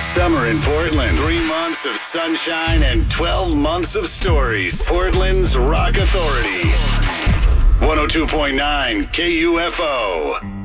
summer in Portland. 3 months of sunshine and 12 months of stories. Portland's Rock Authority. 102.9 KUFO.